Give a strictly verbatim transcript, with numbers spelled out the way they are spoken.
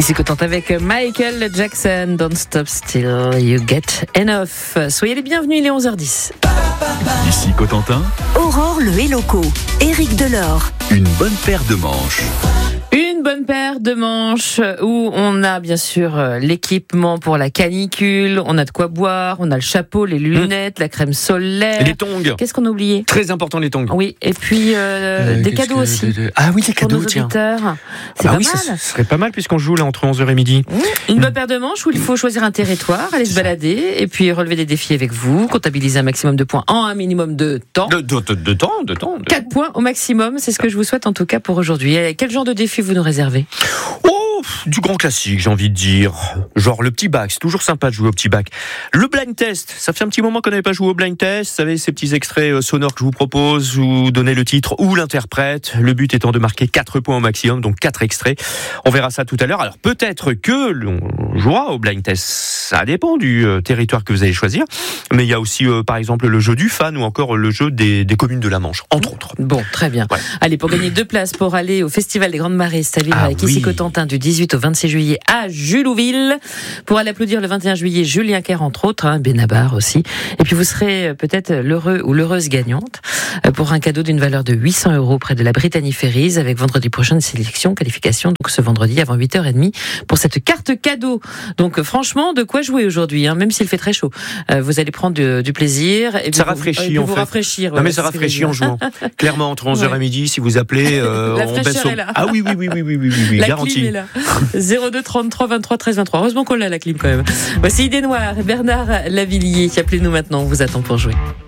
Ici Cotant avec Michael Jackson, Don't Stop Still You Get Enough. Soyez les bienvenus, il est onze heures dix. Ici Cotentin, Aurore le Héloco, Éric Delors. une bonne paire de manches. Une bonne paire de manches où on a bien sûr l'équipement pour la canicule, on a de quoi boire, on a le chapeau, les lunettes, mmh. la crème solaire. Et les tongs. Qu'est-ce qu'on a oublié ? Très important, les tongs. Oui, et puis euh, euh, des cadeaux que... aussi. Ah oui, les pour cadeaux, nos tiens. auditeurs. C'est ah pas oui, mal. Ça, ce serait pas mal puisqu'on joue là entre onze heures et midi. Mmh. Une bonne paire de manches où il faut choisir un territoire, aller se balader et puis relever des défis avec vous, comptabiliser un maximum de points en un minimum de temps. De, de, de, de temps, de temps. De... quatre points au maximum, c'est ce que je vous souhaite en tout cas pour aujourd'hui. Quel genre de défi vous nous réservez ? Oh, du grand classique, j'ai envie de dire. Genre le petit bac, c'est toujours sympa de jouer au petit bac. Le blind test, ça fait un petit moment qu'on n'avait pas joué au blind test. Vous savez, ces petits extraits sonores que je vous propose, vous donnez le titre ou l'interprète. Le but étant de marquer quatre points au maximum, donc quatre extraits. On verra ça tout à l'heure. Alors peut-être que l'on jouera au blind test. Ça dépend du euh, territoire que vous allez choisir. Mais il y a aussi, euh, par exemple, le jeu du fan ou encore le jeu des, des communes de la Manche, entre autres. Bon, très bien. Ouais. Allez, pour gagner deux places pour aller au Festival des Grandes Marées, c'est à vivre ah, avec oui. Ici Cotentin du dix-huit au vingt-six juillet à Julouville. Pour aller applaudir le vingt et un juillet, Julien Clerc, entre autres, hein, Benabar aussi. Et puis vous serez peut-être l'heureux ou l'heureuse gagnante pour un cadeau d'une valeur de huit cents euros près de la Brittany Ferries avec vendredi prochain une sélection, qualification, donc ce vendredi avant huit heures trente pour cette carte cadeau. Donc franchement, de quoi jouer aujourd'hui, hein, même s'il fait très chaud. Euh, vous allez prendre du, du plaisir. Et ça vous, rafraîchit euh, en vous fait. Rafraîchir, non ouais, mais ça rafraîchit en jouant. Clairement, entre onze heures ouais. et midi, si vous appelez, euh, la on baisse au... est là. Ah oui, oui, oui, oui, oui, oui, oui, oui la garanti. Clim est là. zéro deux trente-trois vingt-trois treize vingt-trois. Heureusement qu'on l'a la clim quand même. Voici Idée Noire, Bernard Lavillier. Appelez-nous maintenant, on vous attend pour jouer.